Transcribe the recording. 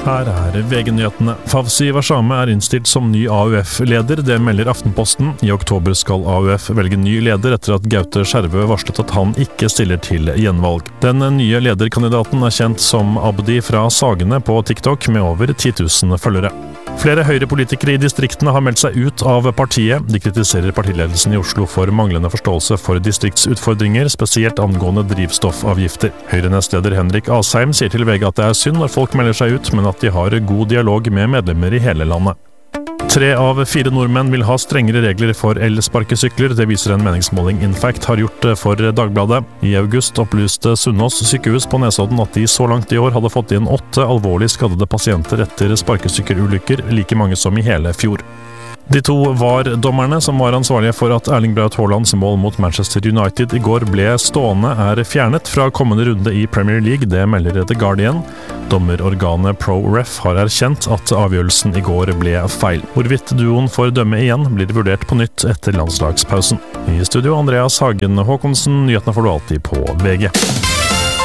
Her VG-nyhetene. Favsi Warsame innstilt som ny AUF-leder, det melder Aftenposten. I oktober skal AUF velge ny leder etter at Gaute Skjervø varslet at han ikke stiller til gjenvalg. Den nye lederkandidaten kjent som Abdi fra Sagene på TikTok med over 10 000 følgere. Flere høyrepolitikere i distriktene har meldt seg ut av partiet. De kritiserer partiledelsen i Oslo for manglende forståelse for distriktsutfordringer, spesielt angående drivstoffavgifter. Høyre-nestleder Henrik Asheim sier til VG at det synd når folk melder seg ut, men at de har god dialog med medlemmer i hele landet. 3 av 4 nordmenn vil ha strengere regler for elsparkesykler, det viser en meningsmåling Infact har gjort for Dagbladet. I august opplyste Sunnaas sykehus på Nesodden at de så langt i år hadde fått inn 8 alvorlig skadede pasienter etter sparkesykkelulykker, like mange som i hele fjor. De 2 VAR-dommerne som var ansvarlige for at Erling Braut Haalands mål mot Manchester United i går ble stående, fjernet fra kommende runde i Premier League, det melder The Guardian. Dommerorganet ProRef har erkjent at avgjørelsen i går ble feil. Hvorvidt duoen får dømme igjen blir vurdert på nytt etter landslagspausen. I studio Andreas Hagen Håkonsen, nyhetene får du alltid på VG.